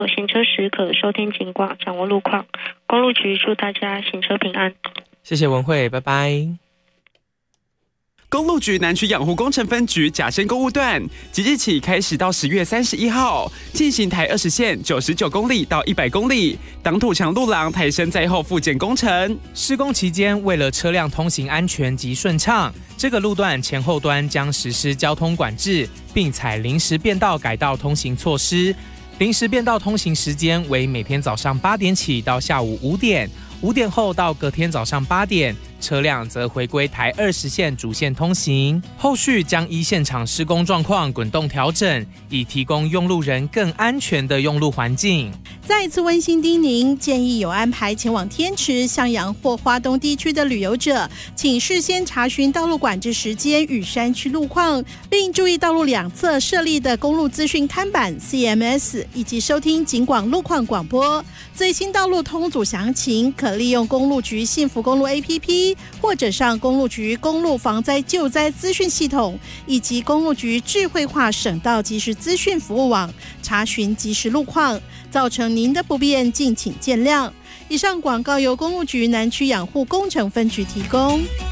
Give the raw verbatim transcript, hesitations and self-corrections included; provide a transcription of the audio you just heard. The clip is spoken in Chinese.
行车时可收听警广，掌握路况。公路局祝大家行车平安。 谢谢文慧，拜拜。 公路局南区养护工程分局甲深公路段，即日起开始到十月三十一号进行台二十线九十九公里到一百公里挡土墙路廊抬升载后复建工程。 施工期间，为了车辆通行安全及顺畅，这个路段前后端将实施交通管制，并采临时变道改道通行措施。临时变道通行时间为每天早上八点起到下午五点，五点后到隔天早上八点，车辆则回归台二十线主线通行。后续将依现场施工状况滚动调整，以提供用路人更安全的用路环境。 再次温馨叮咛，建议有安排前往天池、向阳或花东地区的旅游者，请事先查询道路管制时间与山区路况，并注意道路两侧设立的公路资讯看板 C M S， 以及收听警广路况广播。最新道路通组详情可利用公路局幸福公路 A P P， 或者上公路局公路防灾救灾资讯系统，以及公路局智慧化省道即时资讯服务网查询即时路况。造成您的不便，敬请见谅。以上广告由公路局南区养护工程分局提供。